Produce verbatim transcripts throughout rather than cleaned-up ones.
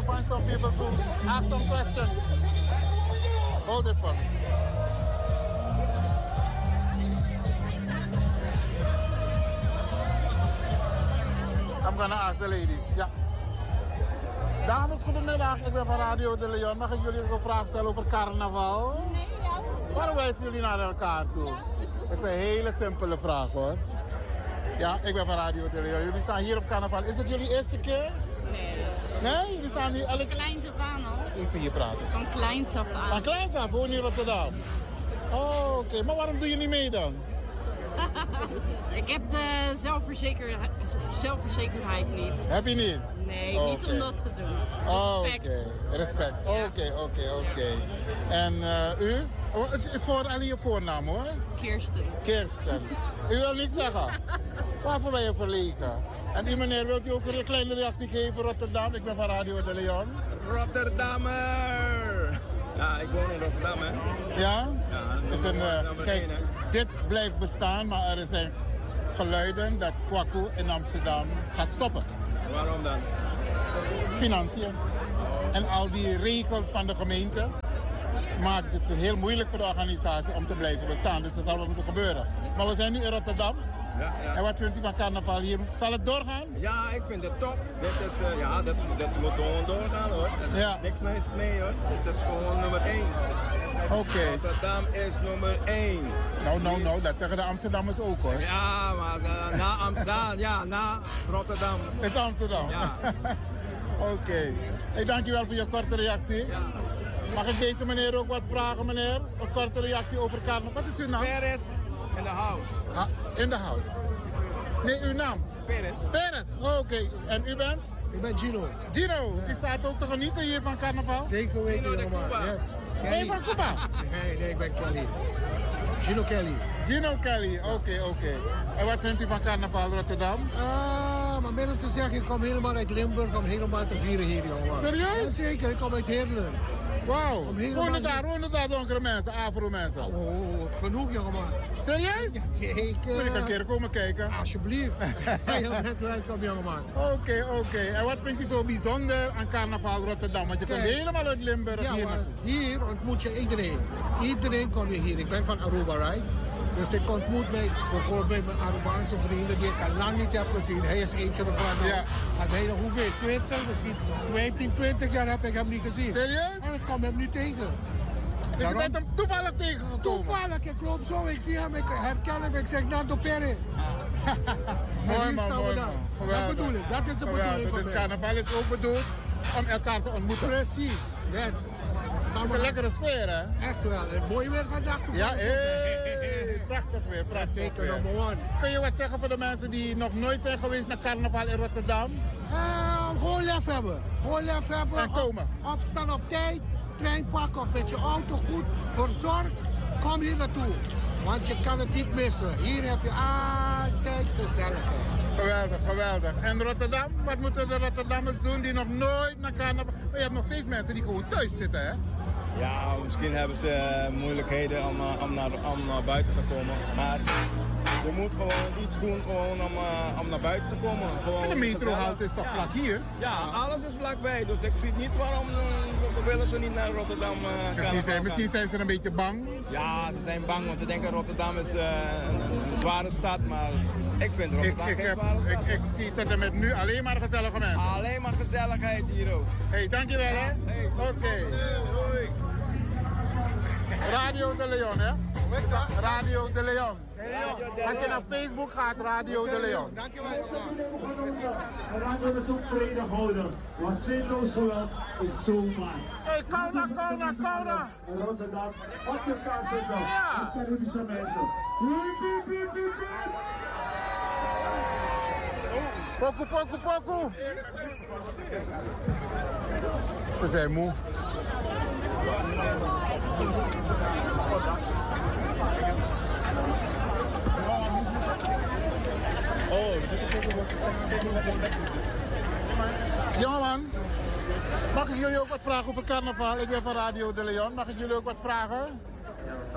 to find some people to ask some questions. Hold this one. I'm gonna ask the ladies. Ja. Dames, goedemiddag. Ik ben van Radio de Leon. Mag ik jullie een vraag stellen over carnaval? Nee, ja. Waarom wijzen jullie naar elkaar toe? Dat is een hele simpele vraag hoor. Ja, ik ben van Radio de Leon. Jullie staan hier op carnaval. Is het jullie eerste keer? Nee. Nee? Jullie staan hier elke... Van kleins af aan al. Ik vind je praten. Van kleins af aan. Van kleins af, woon je in Rotterdam? Oh, oké. Okay. Maar waarom doe je niet mee dan? Ik heb de zelfverzekerheid, zelfverzekerdheid niet. Heb je niet? Nee, okay. niet om dat te doen. Respect. Oké, okay. Respect. Oké, oké, oké. En uh, u? Oh, het is voor alleen je voornaam hoor. Kirsten. Kirsten. U wil niks zeggen? Waarvoor ben je verlegen? En u meneer, wilt u ook een kleine reactie geven Rotterdam? Ik ben van Radio de Leon. Rotterdammer! Ja, ik woon in Rotterdam hè. Ja? Ja, is een, uh, kijk, één, dit blijft bestaan, maar er zijn geluiden dat Kwaku in Amsterdam gaat stoppen. Waarom dan? Financiën. Oh. En al die regels van de gemeente maakt het heel moeilijk voor de organisatie om te blijven bestaan. Dus dat zal wat moeten gebeuren. Maar we zijn nu in Rotterdam. Ja, ja. En wat vindt u van carnaval hier? Zal het doorgaan? Ja, ik vind het top. Dit is, uh, ja, dat, dat moet gewoon doorgaan hoor. Er is ja. niks mis mee hoor. Dit is gewoon nummer één. Oké. Okay. Rotterdam is nummer één. Nou, nou, nou, dat zeggen de Amsterdammers ook hoor. Ja, maar uh, na, Am- ja, na Rotterdam. Is Amsterdam? Ja. Oké. Okay. Hey, dankjewel voor je korte reactie. Ja. Mag ik deze meneer ook wat vragen, meneer? Een korte reactie over carnaval. Wat is uw naam? Perez in the house. Ah, in the house. Nee, uw naam? Perez. Perez, oh, oké. Okay. En u bent? Ik ben Gino. Gino, ja. U staat ook te genieten hier van carnaval? Zeker weten, Gino de Cuba. Yes. Ben je van Cuba? Nee, nee, ik ben Kelly. Gino Kelly. Gino Kelly, oké, okay, oké. Okay. En wat vindt u van carnaval Rotterdam? Ah, maar middel te zeggen, ik kom helemaal uit Limburg om helemaal te vieren hier, jongen. Serieus? Ja, zeker, ik kom uit Heerlen. Wauw. Wonen daar, wonen daar donkere mensen, Afro mensen? Oh, genoeg, jongeman. Serieus? Ja, zeker. Wil ik een keer komen kijken? Alsjeblieft. Je bent welkom, jongeman. Oké, okay, oké. Okay. En wat vind je zo bijzonder aan carnaval Rotterdam? Want je komt helemaal uit Limburg ja, hier naartoe. Hier ontmoet je iedereen. Iedereen komt weer hier. Ik ben van Aruba, right? Dus ik ontmoet mij bijvoorbeeld mijn Arubaanse vrienden die ik al lang niet heb gezien. Hij is eentje ervan. Ja. En hij nog hoeveel? twintig, misschien vijftien, twintig jaar heb ik hem niet gezien. Serieus? En ik kom hem niet tegen. Dus Daarom, je bent hem toevallig tegengekomen? Toevallig, ik loop zo, ik zie hem, ik herken hem, ik zeg Nando Perez. Mooi man, mooi man. Dat bedoel ik, dat is de Geweldig. bedoeling van Dus mij. carnaval is ook bedoeld om elkaar te ontmoeten. Precies, yes. Het is een lekkere sfeer hè? Echt wel, het mooie weer vandaag. Ja, hey, prachtig weer, prachtig ja, zeker, weer. number one. Kun je wat zeggen voor de mensen die nog nooit zijn geweest naar carnaval in Rotterdam? Uh, gewoon lef hebben. Gewoon lef hebben. En komen. Op, opstaan op tijd, trein pakken of met je auto goed verzorgd. Kom hier naartoe. Want je kan het niet missen. Hier heb je altijd gezelligheid. Geweldig, geweldig. En Rotterdam? Wat moeten de Rotterdammers doen die nog nooit naar carnaval... Maar je hebt nog steeds mensen die gewoon thuis zitten, hè? Ja, misschien hebben ze uh, moeilijkheden om, uh, om, naar, om naar buiten te komen. Maar je moet gewoon iets doen gewoon om, uh, om naar buiten te komen. Gewoon de metrohalte is toch ja. vlak hier? Ja, alles is vlakbij. Dus ik zie niet waarom uh, willen ze niet naar Rotterdam uh, misschien, zijn, misschien zijn ze een beetje bang. Ja, ze zijn bang, want ze denken Rotterdam is uh, een, een zware stad. Maar ik vind Rotterdam ik, ik geen heb, zware stad. Ik, ik zie tot en met nu alleen maar gezellige mensen. Alleen maar gezelligheid hier ook. Hé, hey, dankjewel hè. Hey, Oké. Okay. Hoi. Radio de Leon, hè? Radio de Leon. Als je naar Facebook gaat, Radio de Leon. Dankjewel. We gaan het ook vredig houden. Want zinloos geweld is zo maar. Hé, Kauna, Kauna, Kauna. Rotterdam, op de kant zitten. Ja. De Caribische mensen. Piep, piep, piep, piep. Poku, poku, poku. Ze zijn moe. Oh, we zitten ook Jongeman, mag ik jullie ook wat vragen over carnaval? Ik ben van Radio de Leon. Mag ik jullie ook wat vragen?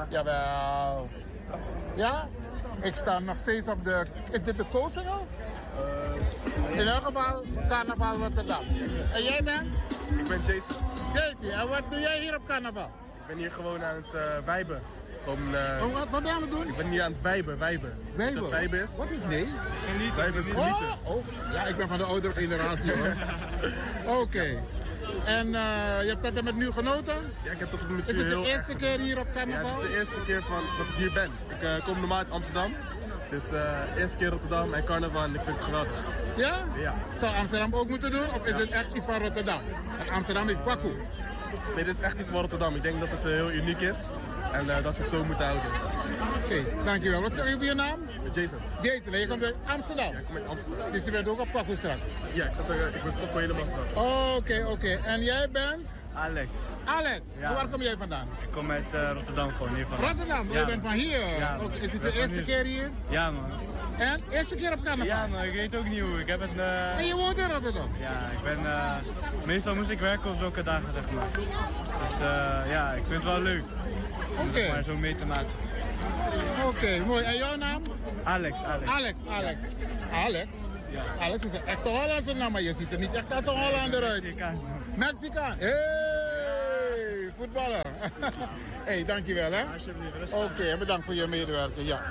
Jawel. Ja? Ik sta nog steeds op de... Is dit de Koolsingel? In elk geval, carnaval Rotterdam. En jij bent? Ik ben Jason. Jason, en wat doe jij hier op carnaval? Ik ben hier gewoon aan het uh, wijben. Gewoon, uh, oh, wat, wat ben je aan het doen? Ik ben hier aan het wijben, wijben. Wijben? Weet je wat wijben is? Wat is nee? Genieten. Wijben is genieten. Oh, oh, ja, ik ben van de oudere generatie hoor. Oké. Okay. En uh, je hebt dat met nu genoten? Ja, ik heb tot nu toe Is het heel de eerste erg keer hier op carnaval? Ja, het is de eerste keer van, dat ik hier ben. Ik uh, kom normaal uit Amsterdam. Dus uh, eerste keer Rotterdam en carnaval en ik vind het geweldig. Ja? Ja. Zou Amsterdam ook moeten doen of is ja. het echt iets van Rotterdam? Want Amsterdam heeft Kwaku. Nee, dit is echt iets van Rotterdam. Ik denk dat het uh, heel uniek is en uh, dat we het zo moeten houden. Oké, okay, dankjewel. Wat is je naam? Jason. Jason, en je komt uit Amsterdam? Ja, ik kom uit Amsterdam. Dus je bent ook op Kwaku straks? Ja, ik, zat er, ik ben Kwaku helemaal straks. Oké, okay, oké. Okay. En jij bent? Alex. Alex, ja. Waar kom jij vandaan? Ik kom uit uh, Rotterdam gewoon, hier vandaan. Rotterdam? Ja, je bent van hier? Ja, okay. Is het de eerste keer hier? Ja man. En? Eerste keer op carnaval? Ja maar ik weet ook niet hoe. Ik heb het... Uh... En je woont in Rotterdam? Ja, ik ben... Uh... Meestal moest ik werken op zulke dagen zeg maar. Dus uh, ja, ik vind het wel leuk. Om okay. maar zo mee te maken. Oké, okay, mooi. En jouw naam? Alex, Alex. Alex, Alex. Ja. Alex? Ja. Alex is een echte Hollandse naam, maar je ziet er niet echt als een Hollander uit. Mexicaans. Mexicaan. Hey, voetballer. Hey, dankjewel hè. Alsjeblieft. Oké, okay, en bedankt voor je medewerking. Ja.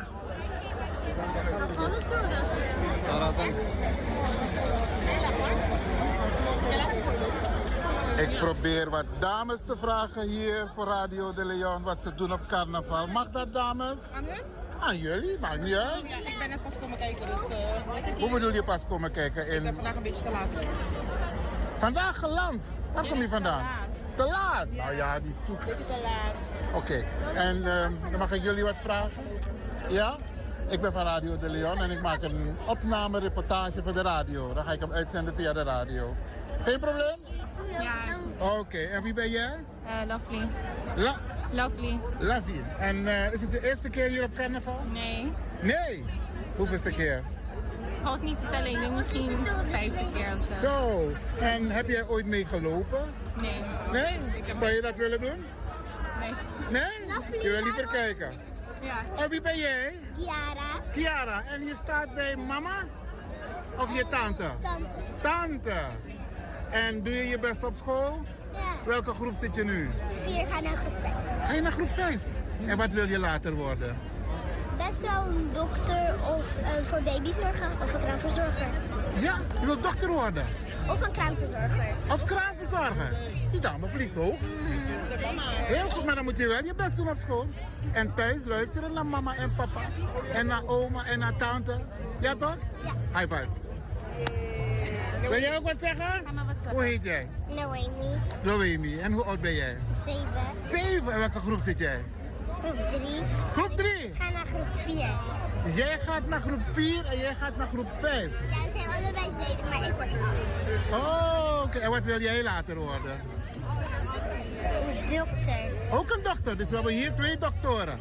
Ik probeer wat dames te vragen hier voor Radio de Leon wat ze doen op carnaval. Mag dat, dames? Aan hun? Aan jullie, maakt niet uit. Ja, ik ben net pas komen kijken, dus... Uh, Hoe bedoel je pas komen kijken? In... Ik ben vandaag een beetje te laat. Vandaag geland? Waar kom je vandaan? Te laat. Te laat? Ja. Nou ja, die is toe. Beetje te laat. Oké, okay. En uh, dan mag ik jullie wat vragen? Ja? Ik ben van Radio de Leon en ik maak een opname, reportage voor de radio. Dan ga ik hem uitzenden via de radio. Geen probleem? Ja. Oké, okay. En wie ben jij? Uh, lovely. La Lovely. Lovely. En uh, is het de eerste keer hier op carnaval? Nee. Nee? Hoeveelste keer? Valt niet te tellen, ik denk misschien vijfde keer of zo. Zo. En heb jij ooit meegelopen? Nee. Nee? Zou je dat willen doen? Nee. Nee? Je wil liever kijken? Ja. En wie ben jij? Chiara. Chiara. En je staat bij mama? Of je tante? Tante. Tante. En doe je je best op school? Ja. Welke groep zit je nu? Vier, ga naar groep vijf. Ga je naar groep vijf? En wat wil je later worden? Best wel een dokter of uh, voor baby's zorgen of een kraamverzorger. Ja, je wilt dokter worden? Of een kraamverzorger. Of kraamverzorger? Die dame vliegt hoog. Heel goed, maar dan moet je wel je best doen op school. En thuis luisteren naar mama en papa. En naar oma en naar tante. Ja toch? Ja. High five. Wil jij ook wat zeggen? Mama, wat zeggen? Hoe heet jij? Noemi. Noemi. En hoe oud ben jij? Zeven. Zeven? En welke groep zit jij? Groep drie. Groep drie? Ik ga naar groep vier. Dus jij gaat naar groep vier en jij gaat naar groep vijf? Ja, we zijn allebei zeven, maar ik word acht. Oh, oké. Okay. En wat wil jij later worden? Een dokter. Ook een dokter, dus we hebben hier twee doktoren.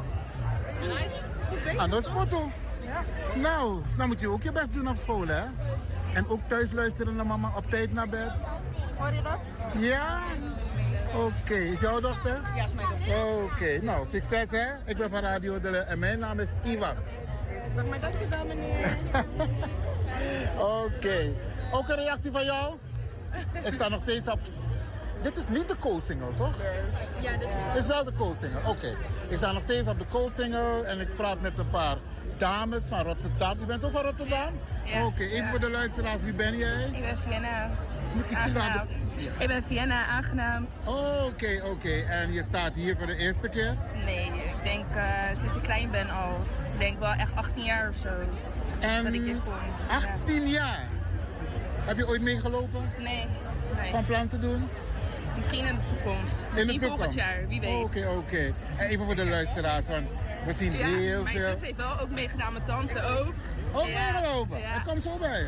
Anders foto. Ja. Nou, dan moet je ook je best doen op school, hè? En ook thuis luisteren naar mama, op tijd naar bed. Hoor je dat? Ja? Oké, okay. Is jouw dochter? Ja, is mijn dochter. Oké, okay. Nou, succes hè. Ik ben van Radio de Le en mijn naam is Ivan. Zeg maar dankjewel meneer. Oké. Okay. Ook een reactie van jou? Ik sta nog steeds op... Dit is niet de Koolsingel, toch? Ja, dit is... Dit is wel de Koolsingel, oké. Okay. Ik sta nog steeds op de Koolsingel en ik praat met een paar dames van Rotterdam. Je bent ook van Rotterdam? Ja. Oké, okay. Even ja. voor de luisteraars, wie ben jij? Ik ben Vienna. Moet ik ietsje Aangenaam. Ja. Ik ben Vienna, aangenaam. Oké, oh, oké. Okay, okay. En je staat hier voor de eerste keer? Nee, ik denk uh, sinds ik klein ben al. Ik denk wel echt achttien jaar of zo. En dat ik hier kom. achttien ja. jaar? Heb je ooit meegelopen? Nee, nee. Van plan te doen? Misschien in de toekomst. Misschien in de toekomst. volgend jaar, wie weet. Oké, okay, oké. Okay. En even voor de luisteraars, want we zien ja, heel mijn veel... Mijn zus heeft wel ook meegedaan, mijn tante ook. Ook ja. meegelopen? Ja. Ik kom zo bij.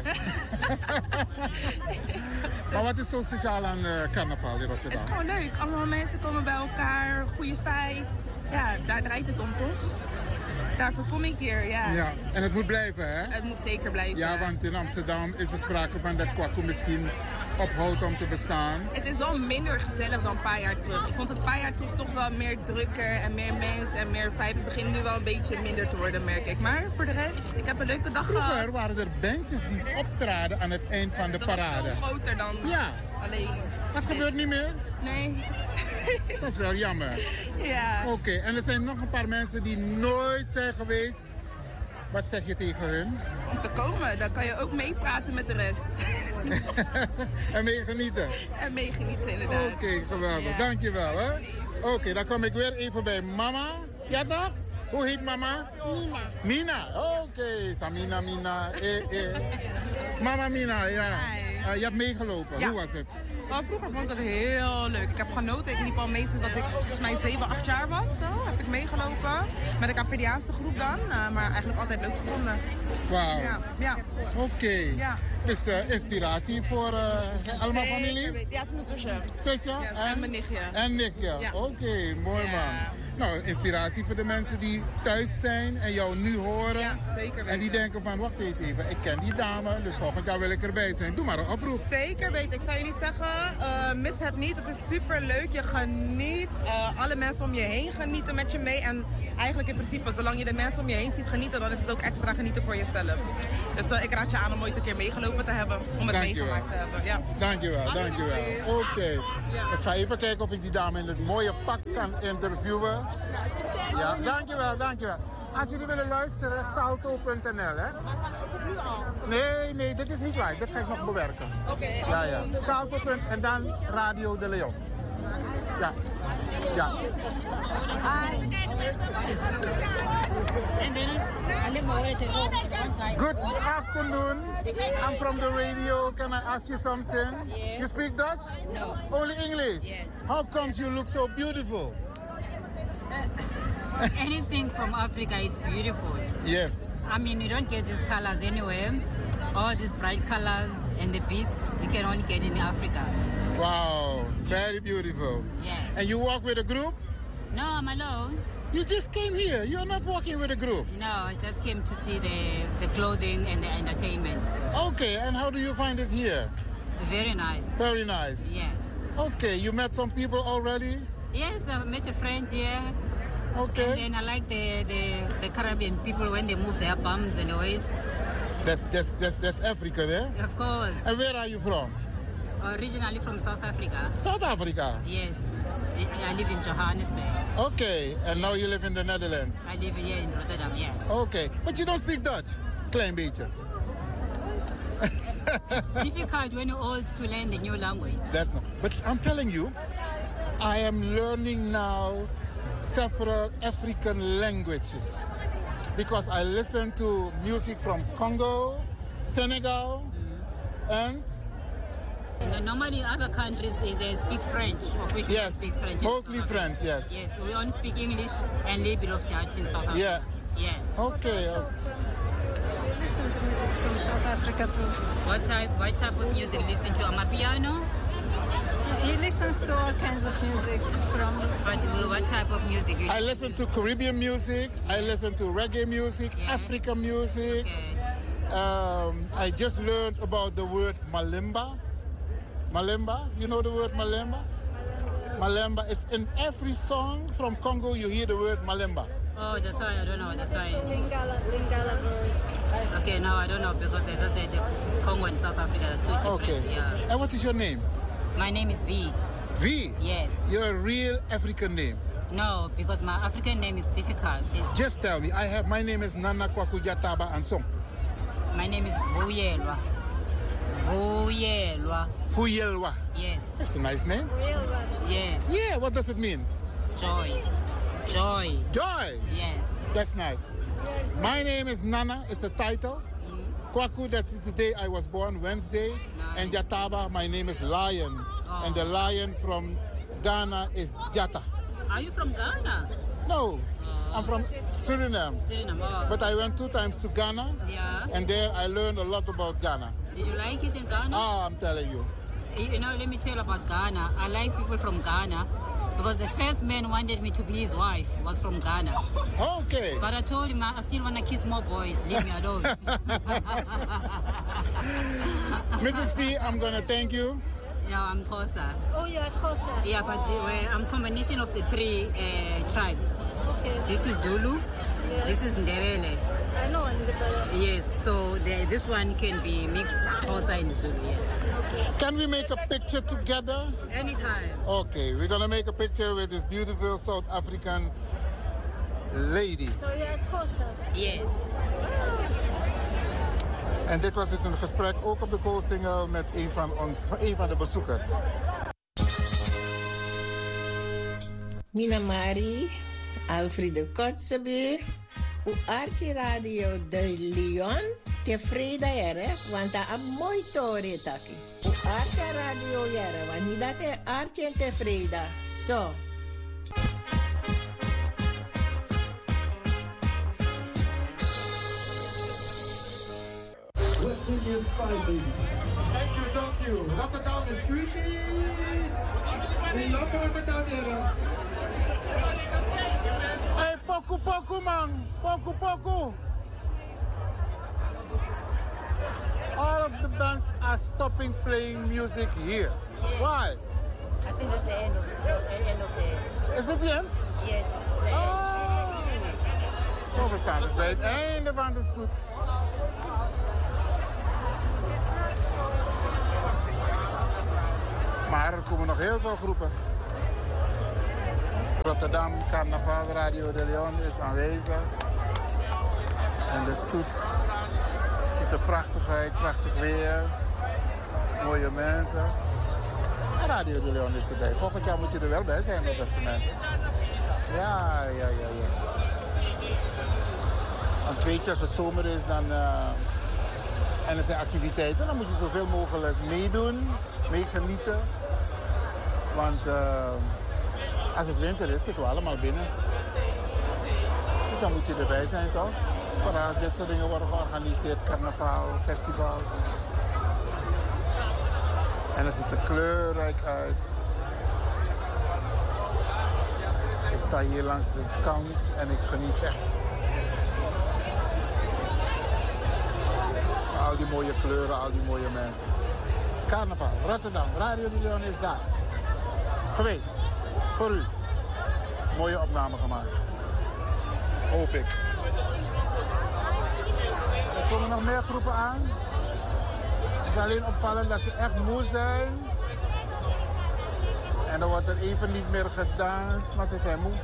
Maar wat is zo speciaal aan uh, carnaval in Rotterdam? Het is gewoon leuk. Allemaal mensen komen bij elkaar, goede vibe. Ja, daar draait het om, toch? Daarvoor kom ik hier, ja. Ja, en het moet blijven, hè? Het moet zeker blijven. Ja, want in Amsterdam is er sprake van dat Kwaku misschien ophoudt om te bestaan. Het is wel minder gezellig dan een paar jaar terug. Ik vond het een paar jaar terug toch wel meer drukker en meer mensen en meer vijf. Het begint nu wel een beetje minder te worden, merk ik. Maar voor de rest, ik heb een leuke dag gehad. Vroeger waren er bandjes die optraden aan het eind van de Dat parade. was veel groter dan Ja. alleen. Dat gebeurt niet meer? Nee. Dat is wel jammer. Ja. Oké, en er zijn nog een paar mensen die nooit zijn geweest. Wat zeg je tegen hun? Om te komen, dan kan je ook meepraten met de rest. En mee genieten? En meegenieten, inderdaad. Oké, geweldig. Ja. Dankjewel. Hè? Oké, dan kom ik weer even bij mama. Ja toch? Hoe heet mama? Mina. Mina, oké. Samina, Mina. Eh, eh. Mama Mina, ja. Uh, je hebt meegelopen. Ja. Hoe was het? Maar vroeger vond ik het heel leuk. Ik heb genoten. Ik liep al meestal dat ik volgens mij zeven, acht jaar was. Zo heb ik meegelopen. Met de Capverdiaanse groep dan. Uh, maar eigenlijk altijd leuk gevonden. Wauw. Ja. ja. Oké. Ja. Dus uh, inspiratie voor uh, allemaal Zeker familie? weten. Ja, het is mijn zusje. Zusje? Ja, en mijn nichtje. En nichtje. Ja. Oké, okay, mooi Ja. man. Nou, inspiratie voor de mensen die thuis zijn en jou nu horen. Ja, zeker weten. En die denken van, wacht eens even, ik ken die dame, dus volgend jaar wil ik erbij zijn. Doe maar een oproep. Zeker weten. Ik zou jullie zeggen, uh, mis het niet. Het is super leuk. Je geniet. Uh, alle mensen om je heen genieten met je mee. En eigenlijk in principe, zolang je de mensen om je heen ziet genieten, dan is het ook extra genieten voor jezelf. Dus uh, ik raad je aan om ooit een keer meegelopen te hebben. Om het Dankjewel. meegemaakt te hebben. Ja. Dankjewel, dankjewel. Oké. Okay. Ik ga even kijken of ik die dame in het mooie pak kan interviewen. Ja, dankjewel, dankjewel. Als jullie willen luisteren, salto punt n l, hè? Is het nu al? Nee, nee, dit is niet live. Dit ga ik nog bewerken. Oké. Okay, ja, ja. Salto. En dan Radio de Leon. Ja. Ja. Good afternoon. I'm from the radio. Can I ask you something? Yes. You speak Dutch? No. Only English? Yes. How comes you look so beautiful? Anything from Africa is beautiful. Yes. I mean, you don't get these colors anywhere. All these bright colors and the beats, you can only get in Africa. Wow, very beautiful. Yeah. And you walk with a group? No, I'm alone. You just came here. You're not walking with a group. No, I just came to see the, the clothing and the entertainment. Okay, and how do you find it here? Very nice. Very nice. Yes. Okay, you met some people already? Yes, I met a friend here. Okay. And then I like the, the, the Caribbean people when they move their bums and waists. That's, that's, that's, that's Africa there? Of course. And where are you from? Originally from South Africa. South Africa? Yes. I live in Johannesburg. Okay, and now you live in the Netherlands? I live here in Rotterdam, yes. Okay, but you don't speak Dutch? Klein beetje. It's difficult when you're old to learn the new language. That's not, but I'm telling you, I am learning now several African languages because I listen to music from Congo, Senegal, mm-hmm. and No, normally other countries they, they speak French. Officially yes, speak French. mostly French. Yes. Yes, we only speak English and a little bit of Dutch in South Africa. Yeah. Yes. Okay. Listen to music from South Africa too. What type? What type of music you listen to? Amapiano? He listens to all kinds of music from. But what type of music? You I listen to Caribbean music. I listen to reggae music, yeah. African music. Okay. Um, I just learned about the word malimba. Malemba, you know the word malemba? Malemba is in every song from Congo. You hear the word malemba. Oh, that's why I don't know. That's why. Lingala, Lingala word. Okay, no, I don't know because as I said, Congo and South Africa are two different. Okay. Yeah. And what is your name? My name is V. V? Yes. Your real African name? No, because my African name is difficult. Just tell me. I have. My name is Nana Kwaku Jataba Ansong. My name is Vuyelwa. Vuyelwa. Vuyelwa. Yes. That's a nice name. Vuyelwa. Yes. Yeah, what does it mean? Joy. Joy. Joy? Yes. That's nice. My name is Nana. It's a title. Mm-hmm. Kwaku, that's the day I was born, Wednesday. Nice. And Jataba, my name is Lion. Oh. And the lion from Ghana is Jata. Are you from Ghana? No. I'm from Suriname. Suriname. Oh. But I went two times to Ghana. Yeah. And there I learned a lot about Ghana. Did you like it in Ghana? Oh, I'm telling you. You know, let me tell you about Ghana. I like people from Ghana Because the first man wanted me to be his wife, was from Ghana. Okay. But I told him I still want to kiss more boys. Leave me alone. Missus V, I'm going to thank you. Yeah, I'm Xhosa. Oh, you're Xhosa. Yeah, but oh. uh, I'm combination of the three uh, tribes. Okay. This is Zulu. Yes. This is Ndebele. I know Ndebele. Yes, so the, this one can be mixed Xhosa and Zulu, yes. Okay. Can we make a picture together? Anytime. Okay, we're going to make a picture with this beautiful South African lady. So you're Xhosa? Yes. En dit was dus een gesprek ook op de Koolsingel met een van, ons, een van de bezoekers. Mina Mari, Alfredo Kotzebue, u Archie Radio de Leon, tevreden jere, want dat is mooi tori taki. U Archie Radio jere, want niet dat is Archie tevreden. Zo. West Indies five, ladies. Thank you, thank you. Rotterdam is sweetie. We love Rotterdam here. Hey, poku poku man, poku poku. All of the bands are stopping playing music here. Why? I think that's the end of the story, end of the... Is it the end? Yes, it's the end. Oh, we staan dus bij het einde van de stoet. Maar er komen nog heel veel groepen. Rotterdam Carnaval Radio de Leon is aanwezig. En de stoet ziet er prachtig uit, prachtig weer. Mooie mensen. En Radio de Leon is erbij. Volgend jaar moet je er wel bij zijn, mijn beste mensen. Ja, ja, ja, ja. Want weet je, als het zomer is dan, uh, en er zijn activiteiten, dan moet je zoveel mogelijk meedoen, meegenieten. Want uh, als het winter is, zitten we allemaal binnen. Dus dan moet je erbij zijn, toch? Vooral als dit soort dingen worden georganiseerd, carnaval, festivals. En het ziet er kleurrijk uit. Ik sta hier langs de kant en ik geniet echt. Al die mooie kleuren, al die mooie mensen. Carnaval, Rotterdam, Radio de Leon is daar. Geweest. Voor u. Mooie opname gemaakt. Hoop ik. Er komen nog meer groepen aan. Het is alleen opvallend dat ze echt moe zijn. En dan wordt er even niet meer gedanst, maar ze zijn moe.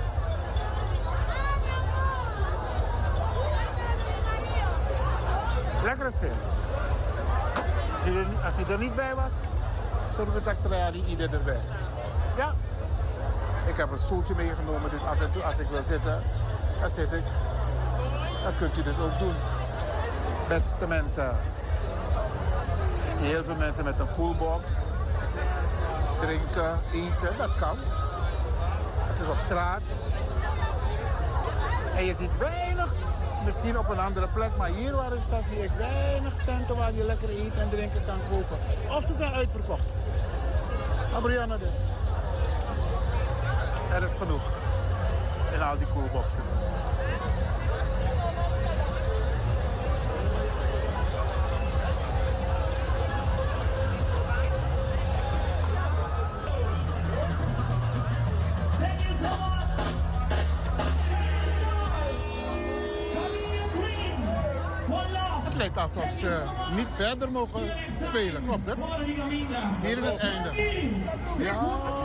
Lekkere sfeer. Als u er, als u er niet bij was, zorg dat ik ieder erbij. Ja. Ik heb een stoeltje meegenomen, dus af en toe als ik wil zitten, dan zit ik. Dat kunt u dus ook doen. Beste mensen. Ik zie heel veel mensen met een coolbox. Drinken, eten, dat kan. Het is op straat. En je ziet weinig, misschien op een andere plek, maar hier waar ik sta zie ik weinig tenten waar je lekker eten en drinken kan kopen. Of ze zijn uitverkocht. Maar Brianna, dit. Er is genoeg in al die coolboxen. Het lijkt alsof ze niet verder mogen spelen, klopt het? Hier is het einde. Ja,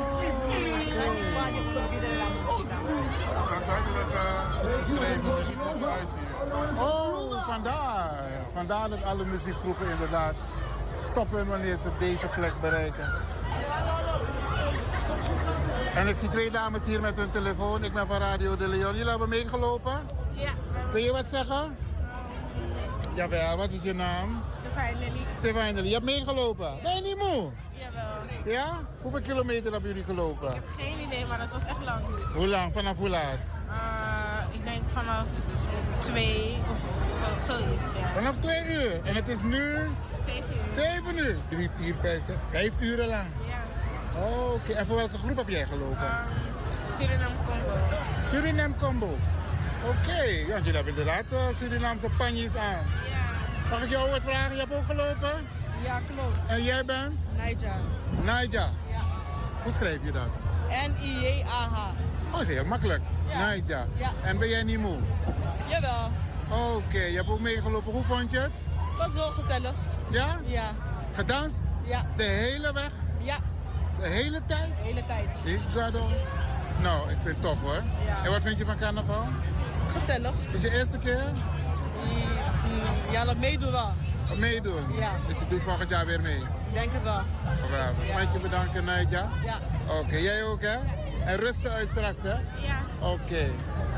oh, vandaar. Vandaar dat alle muziekgroepen inderdaad stoppen wanneer ze deze plek bereiken. En ik zie twee dames hier met hun telefoon. Ik ben van Radio de Leon. Jullie hebben meegelopen? Ja. Wil je wat zeggen? Jawel, wat is je naam? Stefan Lely. Stefan Lely. Je hebt meegelopen? Ben je niet moe? Jawel. Ja? Hoeveel kilometer hebben jullie gelopen? Ik heb geen idee, maar het was echt lang. Hoe lang? Vanaf hoe laat? Uh, ik denk vanaf twee of zo, zoiets, ja. Vanaf twee uur. En het is nu? Zeven uur. Zeven uur. Drie, vier, vijf, zes, vijf uren lang. Ja. Oh, oké. En voor welke groep heb jij gelopen? Um, Suriname Combo. Suriname Combo. Oké, okay. Ja, jullie hebben inderdaad uh, Surinaamse panjes aan. Ja. Mag ik jou wat vragen? Je hebt ook gelopen? Ja, klopt. En jij bent? Naija. Naija. Ja. Hoe schrijf je dat? N I J A H. Oh, dat is heel makkelijk. Ja. Naija. Ja. En ben jij niet moe? Jawel. Oké, okay. Je hebt ook meegelopen. Hoe vond je het? Was wel gezellig. Ja? Ja. Gedanst? Ja. De hele weg? Ja. De hele tijd? De hele tijd. Ik ga dan. Nou, ik vind het tof hoor. Ja. En wat vind je van carnaval? Gezellig. Is je eerste keer? Ja, dat meedoen wel. Meedoen? Ja. Dus je doet volgend jaar weer mee? Ik denk het wel. Geweldig. Ja. Mag ik je bedanken, Naija? Ja. Oké, okay. Jij ook hè? En rusten uit straks hè? Ja. Oké. Okay.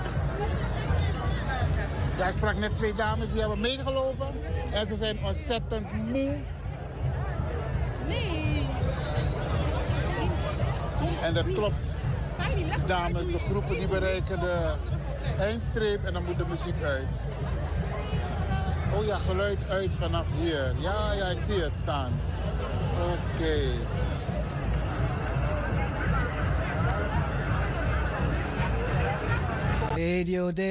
Ja, ik sprak net twee dames die hebben meegelopen. En ze zijn ontzettend moe. Nee. En dat klopt. Dames, de groepen die bereiken de eindstreep en dan moet de muziek uit. Oh ja, geluid uit vanaf hier. Ja, ja, ik zie het staan. Oké. Okay. Radio